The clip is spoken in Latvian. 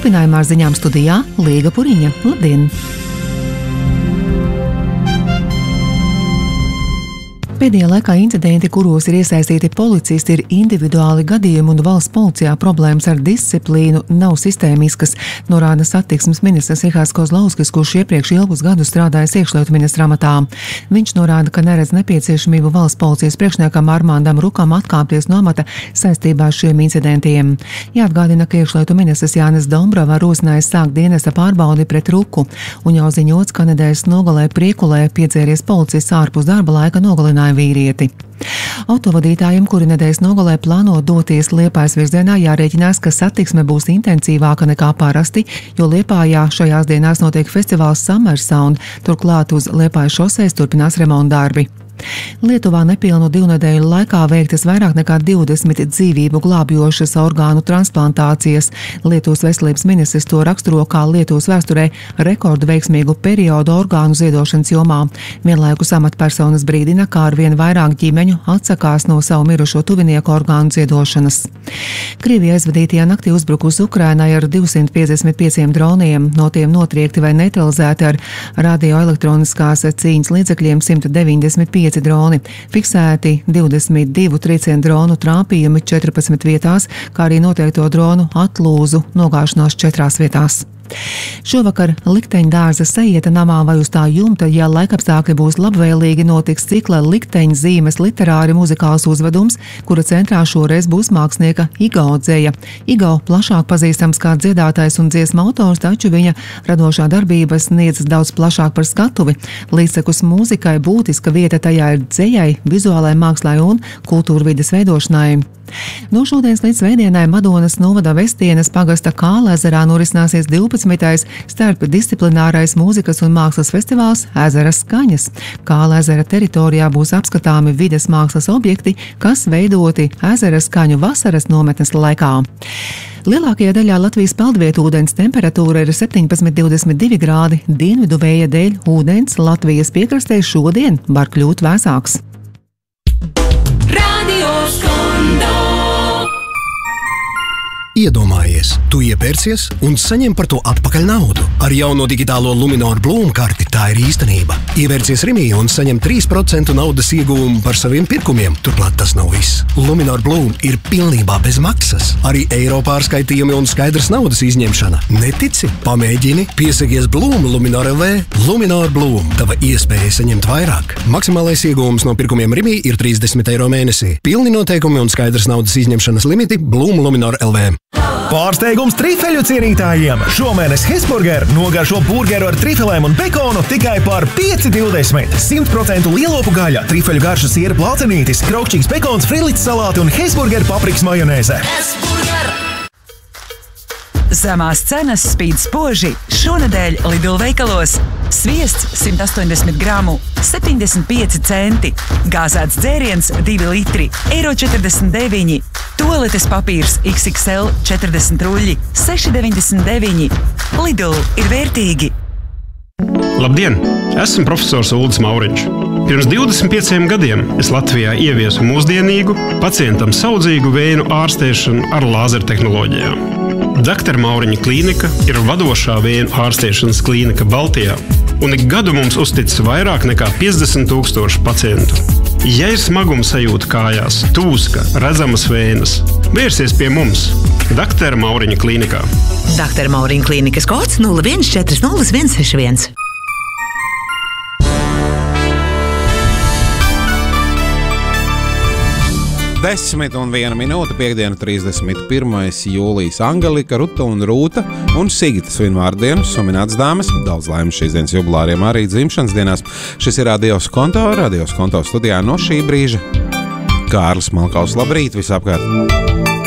Turpinājumā ar ziņām studijā Līga Puriņa. Labdien! Pēdējā laikā incidenti, kuros ir iesaistīti policisti, ir individuāli gadījumi un valsts policijā problēmas ar disciplīnu nav sistēmiskas, norāda satiksmes ministrs Rihards Kozlauskis, kurš iepriekš ilgus gadus strādājis iekšlietu ministra amatā. Viņš norāda, ka neredz nepieciešamību valsts policijas priekšniekam Armandam Rukam atkāpties no amata saistībā ar šiem incidentiem. Jāatgādina, ka iekšlietu ministrs Jānis Dombrava rosinājis sākt dienesta pārbaudi pret Ruku, un jau ziņots, ka nedēļas nogalē Priekulē piedzēries policists ārpus darba laika nogalināja vīrieti. Autovadītājiem, kuri nedēļas nogalē plāno doties Liepājas virzienā, jārēķinās, ka satiksme būs intensīvāka nekā parasti, jo Liepājā šajās dienās notiek festivāls Summer Sound, turklāt uz Liepājas šoseis turpinās remontdarbi. Lietuvā nepilnu 2 nedēļu laikā veiktas vairāk nekā 20 dzīvību glābjošas orgānu transplantācijas. Lietuvas veselības ministrs to raksturo kā Lietuvas vēsturē rekordu veiksmīgu periodu orgānu ziedošanas jomā. Vienlaikus amatpersonas brīdina, kā arvien vairāk ģimeņu atsakās no savu mirušo tuvinieku orgānu ziedošanas. Krievija aizvadītajā naktī uzbrukusi Ukrainai ar 255 droniem, no tiem notriekti vai neutralizēti ar radioelektroniskās cīņas līdzekļiem 195 droni. Fiksēti 22 triecienu dronu trāpījumi 14 vietās, kā arī noteikto dronu atlūzu nogāšanos 4 vietās. Šovakar likteņdārza Seieta namā vai uz tā jumta, ja laikapstākļi būs labvēlīgi, notiks cikla likteņa zīmes literāri muzikāls uzvedums, kura centrā šoreiz būs mākslinieka Igo Dzeja. Igo plašāk pazīstams kā dziedātājs un dziesmu autors, taču viņa radošā darbība sniedzas daudz plašāk par skatuvi. Līdztekus mūzikai būtiska vieta tajā ir dzejai, vizuālai mākslai un kultūrvides veidošanai. No šodienas līdz svētdienai Madonas novada Vestienes pagasta Kālezerā norisināsies 12. starpdisciplinārais mūzikas un mākslas festivāls Ezera skaņas. Kālezera teritorijā būs apskatāmi vides mākslas objekti, kas veidoti ezera skaņu vasaras nometnes laikā. Lielākajā daļā Latvijas peldvietu ūdens temperatūra ir 17–22 grādi. Dienvidu vēja dēļ ūdens Latvijas piekrastē šodien var kļūt vēsāks. Iedomājies, tu iepērcies un saņem par to atpakaļ naudu. Ar jauno digitālo Luminor Bloom karti tā ir īstenība. Ievērcies Rimī un saņem 3% naudas ieguvumu par saviem pirkumiem. Turklāt tas nav viss. Luminor Bloom ir pilnībā bez maksas. Arī eiro pārskaitījumi un skaidrs naudas izņemšana. Netici? Pamēģini. Piesakies Bloom Luminor LV. Luminor Bloom. Tava iespēja saņemt vairāk. Maksimālais ieguvums no pirkumiem Rimī ir 30 eiro mēnesī. Pilni noteikumi un skaidrs naudas izņemšanas limiti Bloom Luminor LV. Pārsteigums trifeļu cienītājiem! Šomēnes Hesburger nogaršo burgeru ar trifelēm un bekonu tikai par 5,20. 100% lielopu gaļa, trifeļu garša siera plācenītis, kraukšķīgs bekons, frīlītes salāti un Hesburger paprikas majonēze. Zemās cenas spīd spoži šonedēļ Lidl veikalos. Sviests 180 gramu, 75 centi. Gāzēts dzēriens 2 litri, €49. Toaletes papīrs XXL 40 ruļļi, 6,99. Lidl ir vērtīgi. Labdien! Esmu profesors Uldis Mauriņš. Pirms 25 gadiem es Latvijā ieviesu mūsdienīgu, pacientam saudzīgu vēju ārstēšanu ar lāzertehnoloģijām. Dr. Mauriņa klīnika ir vadošā vēju ārstēšanas klīnika Baltijā, un ik gadu mums uzticas vairāk nekā 50,000 pacientu. Ja ir smaguma sajūta kājās, tūska, redzamas vējas, vērsies pie mums, Dr. Mauriņa klīnikā. Dr. Mauriņa klīnikas kods 01400161. 10:01 minūte, piekdiena 31. jūlijas. Angelika, Ruta un Rūta un Sigita svinvārdienas, suminētas dāmas. Daudz laimes šīs dienas jubilāriem arī dzimšanas dienās. Šis ir Radios Konto studijā no šī brīža. Kārlis Malkaus, labrīt visapkārt!